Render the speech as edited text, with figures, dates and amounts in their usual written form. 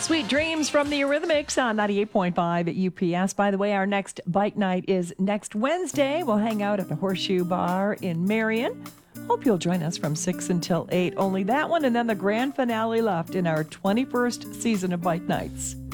Sweet Dreams from the Eurythmics on 98.5 at UPS. By the way, our next bike night is next Wednesday. We'll hang out at the Horseshoe Bar in Marion. Hope you'll join us from 6 until 8. Only that one and then the grand finale left in our 21st season of Bike Nights.